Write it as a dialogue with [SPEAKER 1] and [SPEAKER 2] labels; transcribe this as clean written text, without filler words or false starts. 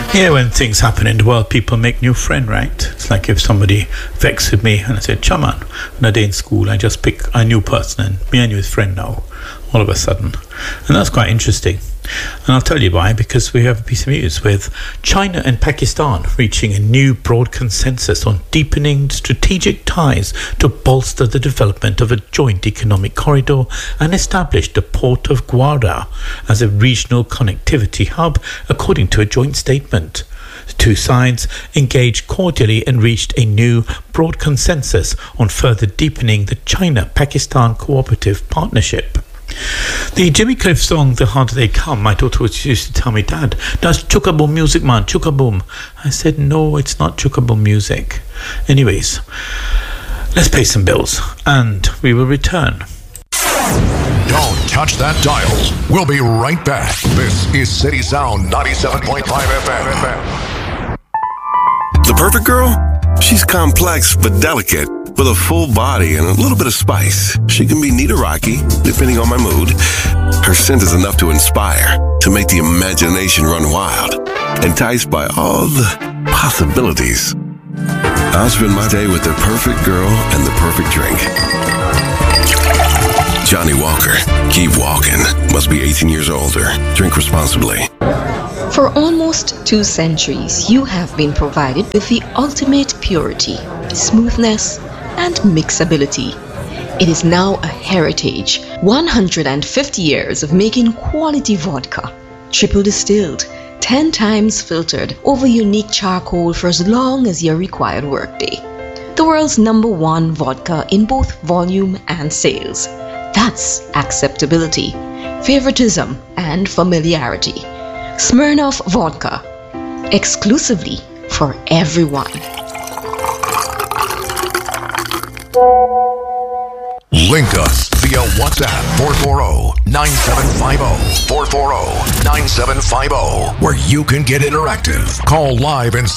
[SPEAKER 1] Yeah, when things happen in the world, people make new friends, right? It's like if somebody vexed with me and I said, Chaman, on a day in school, I just pick a new person and me and you is friend now, all of a sudden. And that's quite interesting. And I'll tell you why, because we have a piece of news with China and Pakistan reaching a new broad consensus on deepening strategic ties to bolster the development of a joint economic corridor and establish the port of Gwadar as a regional connectivity hub, according to a joint statement. The two sides engaged cordially and reached a new broad consensus on further deepening the China-Pakistan cooperative partnership. The Jimmy Cliff song The Harder They Come, my daughter used to tell me, Dad, that's Chukaboom music, man, Chukaboom. I said, no, it's not Chukaboom music. Anyways, let's pay some bills and we will return.
[SPEAKER 2] Don't touch that dial. We'll be right back. This is City Sound 97.5 FM.
[SPEAKER 3] The perfect girl? She's complex but delicate, with a full body and a little bit of spice. She can be neat or rocky, depending on my mood. Her scent is enough to inspire, to make the imagination run wild, enticed by all the possibilities. I'll spend my day with the perfect girl and the perfect drink. Johnny Walker, keep walking. Must be 18 years older. Drink responsibly.
[SPEAKER 4] For almost 2 centuries, you have been provided with the ultimate purity, smoothness, and mixability. It is now a heritage. 150 years of making quality vodka, triple distilled, 10 times filtered over unique charcoal for as long as your required workday. The world's #1 vodka in both volume and sales. That's acceptability, favoritism, and familiarity. Smirnoff Vodka, exclusively for everyone.
[SPEAKER 2] Link us via WhatsApp 440-9750, 440-9750, where you can get interactive. Call live and